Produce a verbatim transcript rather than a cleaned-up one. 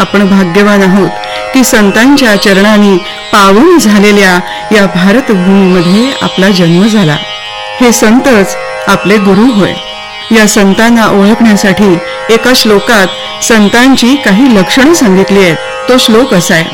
आपण भाग्यवान आहोत की संतांच्या चरणांनी पावन झालेल्या या भारतभूमीमध्ये आपला जन्म झाला. हे संतच आपले गुरु होय. या संतांना ओळखण्यासाठी एका श्लोकात संतांची काही लक्षणं सांगितली आहेत. तो श्लोक असा आहे: